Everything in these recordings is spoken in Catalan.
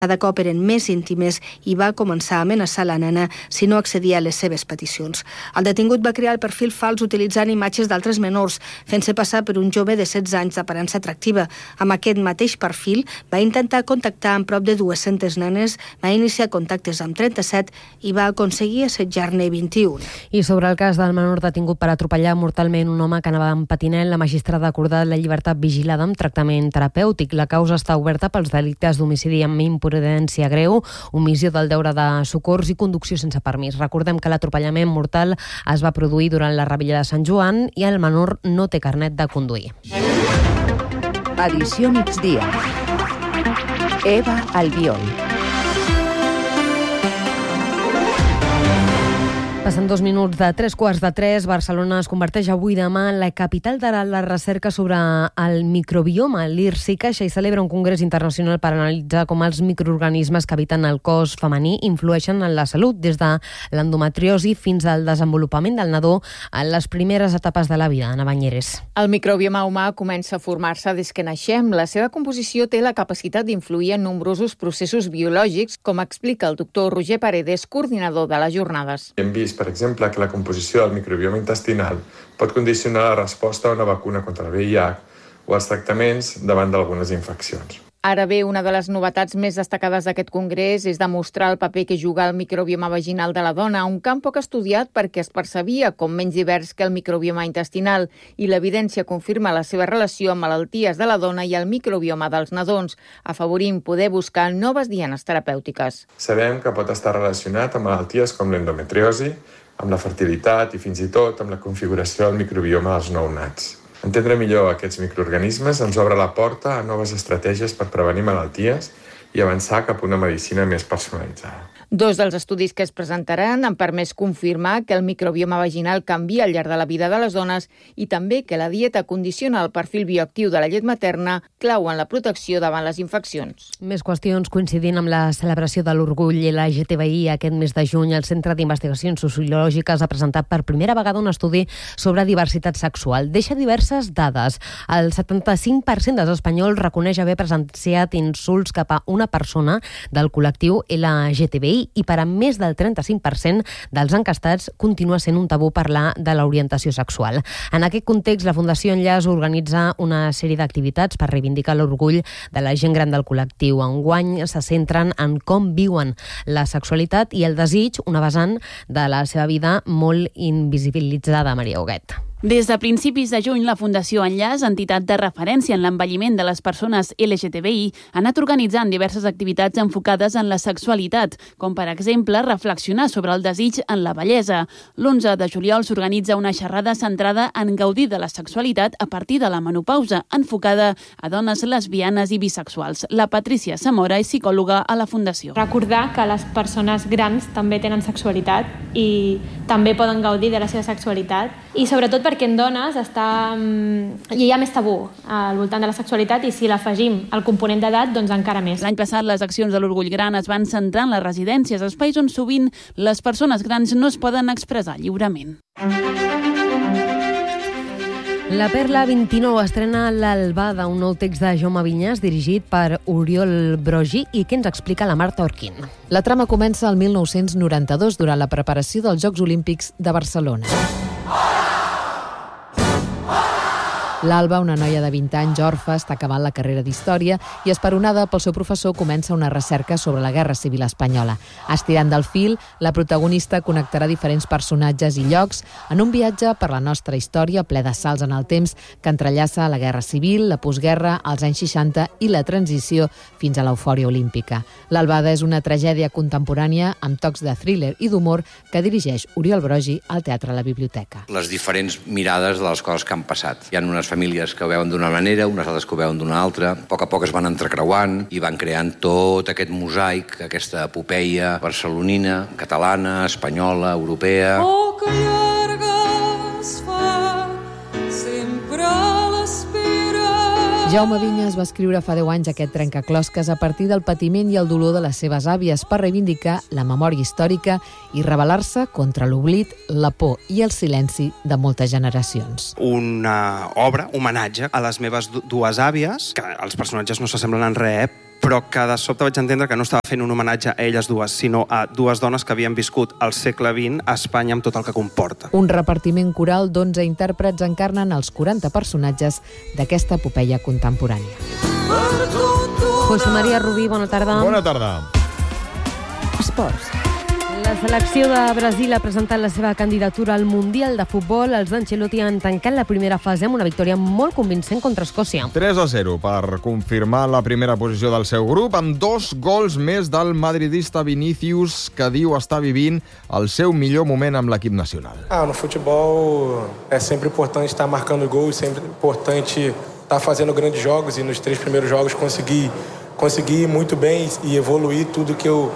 Cada cop eren més íntimes i va començar a amenaçar la nena si no accedia a les seves peticions. El detingut va crear el perfil fals utilitzant imatges d'altres menors, fent-se passar per un jove de 16 anys d'aparença atractiva. Amb aquest mateix perfil va intentar contactar amb prop de 200 nenes, va iniciar contactes amb 37 i va aconseguir assetjar-ne 21. I sobre el cas del menor detingut per atropellar mortalment un home que anava en patinet, la magistrada ha acordat la llibertat vigilada amb tractament terapèutic. La causa està oberta pels delictes d'homicidi amb imprudència greu, omissió del deure de socors i conducció sense permís. Recordem que l'atropellament mortal es va produir durant la Revetlla de Sant Joan i el menor no té carnet de conduir. Edició migdia. Eva Albiol. Passen 2 minuts de 3:15, Barcelona es converteix avui demà en la capital de la recerca sobre el microbioma. L'IRSI Caixa i celebra un congrés internacional per analitzar com els microorganismes que habiten el cos femení influeixen en la salut, des de l'endometriosi fins al desenvolupament del nadó en les primeres etapes de la vida. Ana Banyeres. El microbioma humà comença a formar-se des que naixem. La seva composició té la capacitat d'influir en nombrosos processos biològics, com explica el doctor Roger Paredes, coordinador de les jornades. Hem vist, per exemple, que la composició del microbioma intestinal pot condicionar la resposta a una vacuna contra el VIH o els tractaments davant d'algunes infeccions. Ara bé, una de les novetats més destacades d'aquest congrés és demostrar el paper que juga el microbioma vaginal de la dona, un camp poc estudiat perquè es percebia com menys divers que el microbioma intestinal, i l'evidència confirma la seva relació amb malalties de la dona i el microbioma dels nadons, afavorint poder buscar noves dianes terapèutiques. Sabem que pot estar relacionat amb malalties com l'endometriosi, amb la fertilitat i fins i tot amb la configuració del microbioma dels nounats. Entendre millor aquests microorganismes ens obre la porta a noves estratègies per prevenir malalties i avançar cap a una medicina més personalitzada. 2 dels estudis que es presentaran han permès confirmar que el microbioma vaginal canvia al llarg de la vida de les dones i també que la dieta condiciona el perfil bioactiu de la llet materna, clau en la protecció davant les infeccions. Més qüestions coincidint amb la celebració de l'orgull LGTBI aquest mes de juny. El Centre d'Investigacions Sociològiques ha presentat per primera vegada un estudi sobre diversitat sexual. Deixa diverses dades. El 75% dels espanyols reconeix haver presenciat insults cap a una persona del col·lectiu LGTBI i per a més del 35% dels encastats continua sent un tabú parlar de l'orientació sexual. En aquest context, la Fundació Enllaç organitza una sèrie d'activitats per reivindicar l'orgull de la gent gran del col·lectiu. Enguany se centren en com viuen la sexualitat i el desig, una vessant de la seva vida molt invisibilitzada. Maria Huguet. Des de principis de juny, la Fundació Enllaç, entitat de referència en l'envelliment de les persones LGTBI, ha anat organitzant diverses activitats enfocades en la sexualitat, com per exemple reflexionar sobre el desig en la bellesa. L'11 de juliol s'organitza una xerrada centrada en gaudir de la sexualitat a partir de la menopausa, enfocada a dones lesbianes i bisexuals. La Patrícia Zamora és psicòloga a la Fundació. Recordar que les persones grans també tenen sexualitat i també poden gaudir de la seva sexualitat, i sobretot perquè en dones hi ha més tabú al voltant de la sexualitat, i si l'afegim al component d'edat, doncs encara més. L'any passat les accions de l'Orgull Gran es van centrar en les residències, espais on sovint les persones grans no es poden expressar lliurement. La Perla 29 estrena l'Albada, un nou text de Jaume Vinyes dirigit per Oriol Brogi i que ens explica la Marta Orquín. La trama comença el 1992 durant la preparació dels Jocs Olímpics de Barcelona. L'Alba, una noia de 20 anys, orfa, està acabant la carrera d'Història i, esperonada pel seu professor, comença una recerca sobre la Guerra Civil Espanyola. Estirant del fil, la protagonista connectarà diferents personatges i llocs en un viatge per la nostra història ple de salts en el temps que entrellaça la Guerra Civil, la postguerra, els anys 60 i la transició fins a l'eufòria olímpica. L'Albada és una tragèdia contemporània amb tocs de thriller i d'humor que dirigeix Oriol Brogi al Teatre La Biblioteca. Les diferents mirades de les coses que han passat. Hi ha unes famílies que ho veuen d'una manera, unes altres que ho veuen d'una altra. A poc es van entrecreuant i van creant tot aquest mosaic, aquesta epopeia barcelonina, catalana, espanyola, europea. Oh, que llarga es fa, sempre a l'espera. Jaume Vinyes va escriure fa 10 anys aquest trencaclosques a partir del patiment i el dolor de les seves àvies per reivindicar la memòria històrica i rebel·lar-se contra l'oblit, la por i el silenci de moltes generacions. Una obra, homenatge a les meves dues àvies, que els personatges no s'assemblen en res, però que de sobte vaig entendre que no estava fent un homenatge a elles dues, sinó a dues dones que havien viscut al segle XX a Espanya amb tot el que comporta. Un repartiment coral d'11 intèrprets encarnen els 40 personatges d'aquesta epopeia contemporània. José María Rubí, bona tarda. Bona tarda. Esports. La selecció de Brasil ha presentat la seva candidatura al Mundial de Futbol. Els d'Ancelotti han tancat la primera fase amb una victòria molt convincent contra Escòcia. 3-0 per confirmar la primera posició del seu grup, amb 2 gols més del madridista Vinícius, que diu estar vivint el seu millor moment amb l'equip nacional. No futebol é sempre importante estar marcando gols, sempre importante estar fazendo grandes jogos, e nos 3 primeiros jogos consegui muito bem e evoluir tudo que eu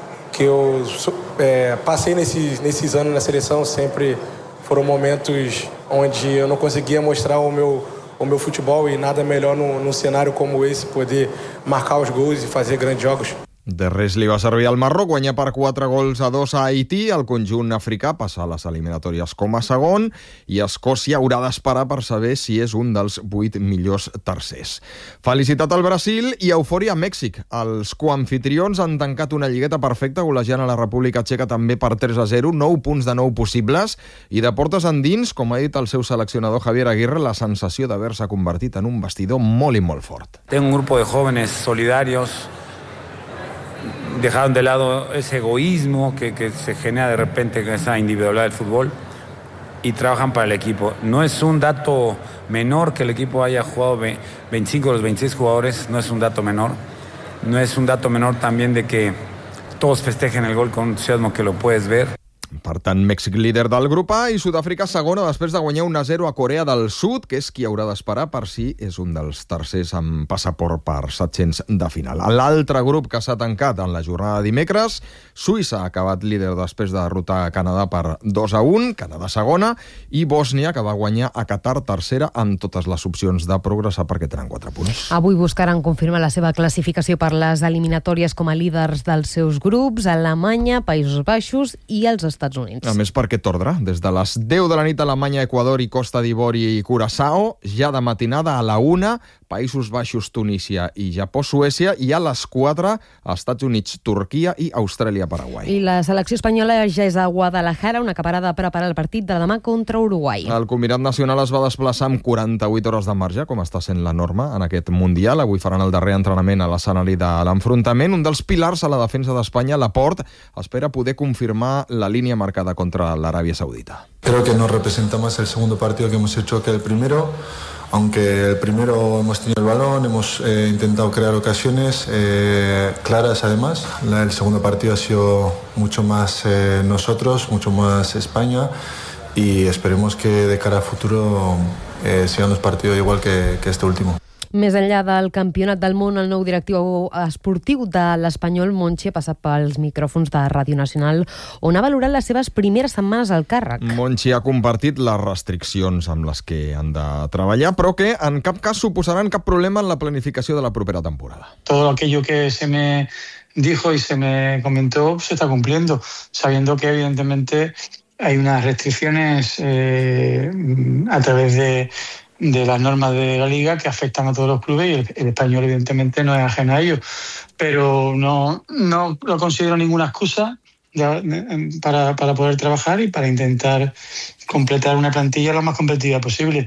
passei nesses anos na seleção. Sempre foram momentos onde eu não conseguia mostrar o meu futebol, e nada melhor num cenário como esse, poder marcar os gols e fazer grandes jogos. De res li va servir al Marroc guanyar per 4-2 a Haití. El conjunt africà passa a les eliminatòries com a segon, i Escòcia haurà d'esperar per saber si és un dels 8 millors tercers. Felicitat al Brasil i eufòria a Mèxic. Els coanfitrions han tancat una lligueta perfecta, golejant a la República Txeca també per 3-0, 9 punts de 9 possibles, i de portes endins, com ha dit el seu seleccionador Javier Aguirre, la sensació d'haver-se convertit en un vestidor molt i molt fort. Tengo un grupo de jóvenes solidarios. Dejaron de lado ese egoísmo que se genera de repente con esa individualidad del fútbol y trabajan para el equipo. No es un dato menor que el equipo haya jugado 25 de los 26 jugadores, no es un dato menor. No es un dato menor también de que todos festejen el gol con un entusiasmo que lo puedes ver. Per tant, Mèxic líder del grup A i Sud-àfrica segona després de guanyar 1-0 a Corea del Sud, que és qui haurà d'esperar per si és un dels tercers amb passaport per 700 de final. A l'altre grup que s'ha tancat en la jornada de dimecres, Suïssa ha acabat líder després de derrotar a Canadà per 2-1, Canadà segona, i Bòsnia, que va guanyar a Qatar tercera, amb totes les opcions de progressar perquè tenen 4 punts. Avui buscaran confirmar la seva classificació per les eliminatòries com a líders dels seus grups, Alemanya, Països Baixos i els Estats Units. A més, per aquest ordre, des de les 10 de la nit Alemanya, Equador i Costa d'Ivori i Curaçao, ja de matinada a la 1, Països Baixos, Tunísia i Japó, Suècia, i a les 4, Estats Units, Turquia i Austràlia, Paraguai. I la selecció espanyola ja és a Guadalajara, una acabarada a preparar el partit de demà contra Uruguai. El combinat nacional es va desplaçar amb 48 hores de marge, com està sent la norma en aquest Mundial. Avui faran el darrer entrenament a l'escenari de l'enfrontament. Un dels pilars a la defensa d'Espanya, Laporte, espera poder confirmar la línia marcada contra l'Aràbia Saudita. Creo que nos representa más el segundo partido que hemos hecho que el primero. Aunque el primero hemos tenido el balón, hemos intentado crear ocasiones claras además. El segundo partido ha sido mucho más nosotros, mucho más España, y esperemos que de cara a futuro sigan los partidos igual que este último. Més enllà del Campionat del Món, el nou directiu esportiu de l'Espanyol, Monchi, ha passat pels micròfons de Ràdio Nacional, on ha valorat les seves primeres setmanes al càrrec. Monchi ha compartit les restriccions amb les que han de treballar, però que en cap cas suposaran cap problema en la planificació de la propera temporada. Todo aquello que se me dijo y se me comentó se está cumpliendo, sabiendo que evidentemente hay unas restricciones a través de las normas de la Liga que afectan a todos los clubes, y el Español evidentemente no es ajeno a ello. Pero no lo considero ninguna excusa para poder trabajar y para intentar completar una plantilla lo más competitiva posible.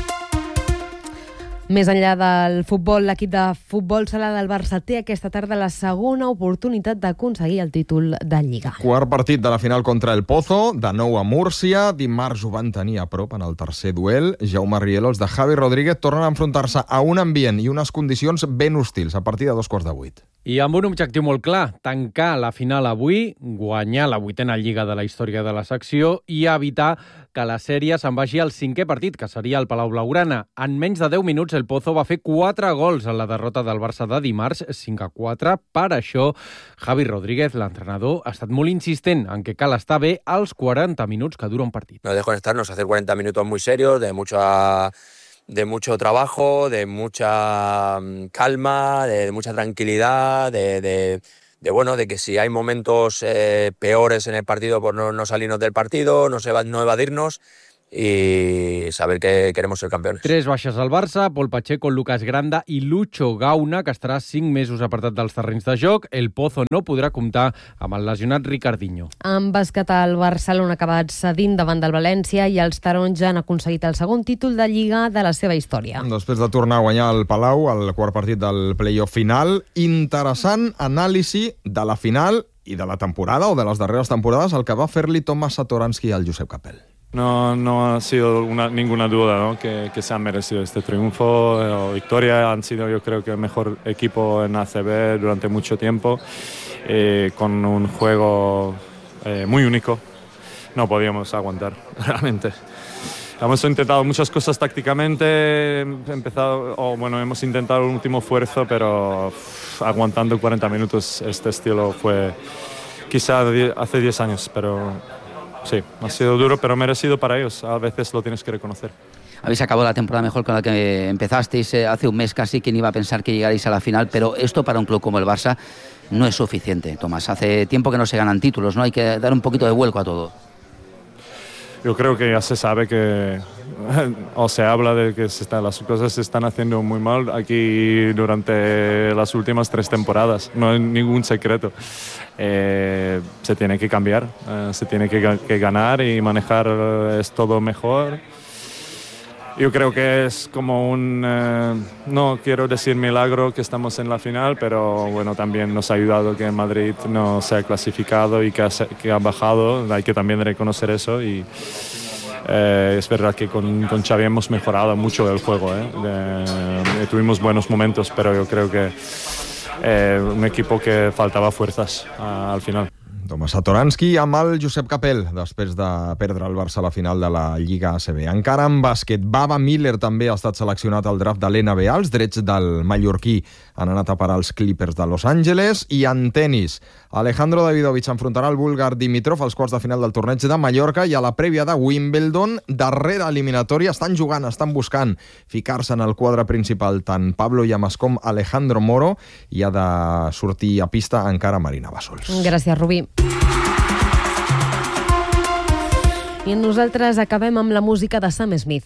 Més enllà del futbol, l'equip de futbol sala del Barça té aquesta tarda la segona oportunitat d'aconseguir el títol de Lliga. Quart partit de la final contra el Pozo, de nou a Múrcia. Dimarts ho van tenir a prop en el tercer duel. Jaume Rielos de Javi Rodríguez tornen a enfrontar-se a un ambient i unes condicions ben hostils a partir de 7:45. I amb un objectiu molt clar, tancar la final avui, guanyar la 8ª Lliga de la història de la secció i evitar que la sèrie se'n vagi al 5è partit, que seria el Palau Blaugrana. En menys de 10 minuts, el Pozo va fer 4 gols en la derrota del Barça de dimarts, 5-4. Per això, Javi Rodríguez, l'entrenador, ha estat molt insistent en que cal estar bé als 40 minuts que dura un partit. No desconectarnos, hacer 40 minutos muy serios, de mucho trabajo, de mucha calma, de mucha tranquilidad, de que si hay momentos peores en el partido, pues no salirnos del partido, no evadirnos, y saber que queremos ser campeones. 3 baixes al Barça, Pol Pacheco, Lucas Granda i Lucho Gauna, que estarà 5 mesos apartat dels terrenys de joc. El Pozo no podrà comptar amb el lesionat Ricardinho. En bàsquet, el Barcelona ha acabat cedint davant del València i els taronja han aconseguit el segon títol de Lliga de la seva història. Després de tornar a guanyar el Palau, el quart partit del play-off final, interessant anàlisi de la final i de la temporada, o de les darreres temporades, el que va fer-li Tomas Satoransky al Josep Capel. No ha sido ninguna duda, ¿no? que se han merecido este triunfo o victoria. Han sido, yo creo, que el mejor equipo en ACB durante mucho tiempo, con un juego muy único. No podíamos aguantar, realmente. Hemos intentado muchas cosas tácticamente, hemos intentado un último esfuerzo, pero aguantando 40 minutos este estilo fue quizá hace 10 años, pero sí, ha sido duro, pero merecido para ellos. A veces lo tienes que reconocer. Habéis acabado la temporada mejor con la que empezasteis. Hace un mes casi, quien iba a pensar que llegarais a la final, pero esto para un club como el Barça no es suficiente, Tomás. Hace tiempo que no se ganan títulos, ¿no? Hay que dar un poquito de vuelco a todo. Yo creo que ya se sabe que, o se habla de que las cosas se están haciendo muy mal aquí durante las últimas 3 temporadas. No hay ningún secreto. Se tiene que cambiar, se tiene que ganar y manejar es todo mejor. Yo creo que es como no quiero decir milagro que estamos en la final, pero bueno, también nos ha ayudado que Madrid no se ha clasificado y que ha bajado. Hay que también reconocer eso y es verdad que con Xavi hemos mejorado mucho el juego. Tuvimos buenos momentos, pero yo creo que un equipo que faltaba fuerzas al final. Tomas Satoransky amb el Josep Capel, després de perdre el Barça a la final de la Lliga ACB. Encara en bàsquet, Baba Miller també ha estat seleccionat al draft de l'NBA. Els drets del mallorquí han anat a parar als Clippers de Los Angeles. I en tenis, Alejandro Davidovich enfrontarà el búlgar Dimitrov als quarts de final del torneig de Mallorca i a la prèvia de Wimbledon, darrera eliminatòria, estan jugant, estan buscant ficar-se en el quadre principal tant Pablo Llamas com Alejandro Moro, i ha de sortir a pista encara Marina Bassols. Gràcies, Rubí. I nosaltres acabem amb la música de Sam Smith.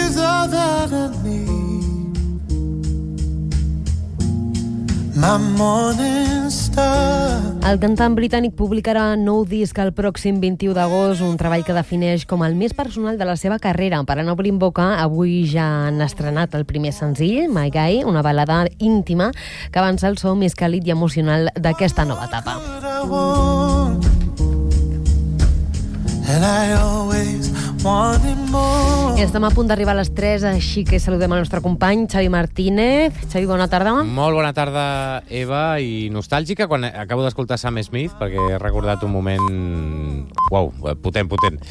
El cantant britànic publicarà nou disc el pròxim 21 d'agost, un treball que defineix com el més personal de la seva carrera. Per a no obrir en boca, avui ja han estrenat el primer senzill, My Guy, una balada íntima que avança el so més càlid i emocional d'aquesta nova etapa. Estem a punt d'arribar a les 3, així que saludem el nostre company Xavi Martínez. Xavi, bona tarda. Molt bona tarda, Eva, i nostàlgica quan acabo d'escoltar Sam Smith, perquè he recordat un moment... Uau, potent.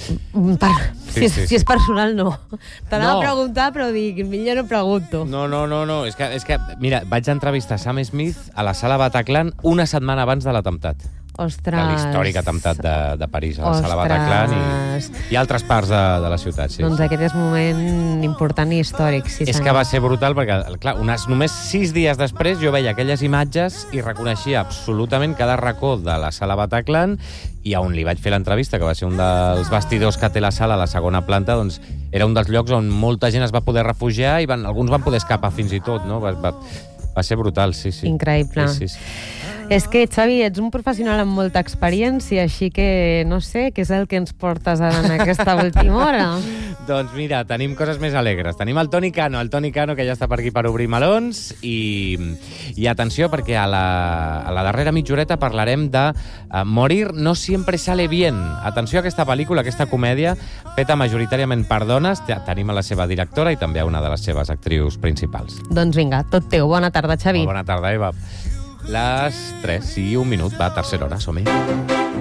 Si és personal, no. T'anava a preguntar, però dic, millor no pregunto. No. És que, mira, vaig entrevistar Sam Smith a la Sala Bataclan una setmana abans de l'atemptat. Ostres. De l'històric atemptat de París, a la Sala Bataclan i altres parts de la ciutat. Sí, doncs aquest és un moment important i històric. Sí, és que va ser brutal perquè, clar, només 6 dies després jo veia aquelles imatges i reconeixia absolutament cada racó de la Sala Bataclan, i on li vaig fer l'entrevista, que va ser un dels vestidors que té la sala a la segona planta, doncs era un dels llocs on molta gent es va poder refugiar i alguns van poder escapar fins i tot, no? Va ser brutal, sí. Increïble. Sí. És que, Xavi, ets un professional amb molta experiència, així que no sé, què és el que ens portes ara en aquesta última hora? Doncs mira, tenim coses més alegres. Tenim el Toni Cano, que ja està per aquí per obrir melons, i atenció, perquè a la darrera mitja horeta parlarem de Morir no siempre sale bien. Atenció a aquesta pel·lícula, aquesta comèdia, feta majoritàriament per dones. Tenim a la seva directora i també a una de les seves actrius principals. Doncs vinga, tot teu. Bona tarda, Xavi. Molt bona tarda, Eva. Les 3 i 1 minut, va, tercera hora, som-hi.